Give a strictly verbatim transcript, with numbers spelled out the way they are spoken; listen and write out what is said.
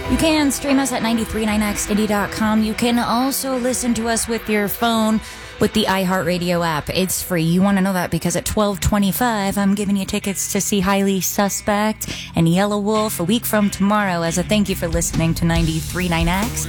You can stream us at nine three nine x indie dot com. You can also listen to us with your phone with the iHeartRadio app. It's free. You want to know that because at twelve twenty-five, I'm giving you tickets to see Highly Suspect and Yellow Wolf a week from tomorrow as a thank you for listening to ninety-three point nine X.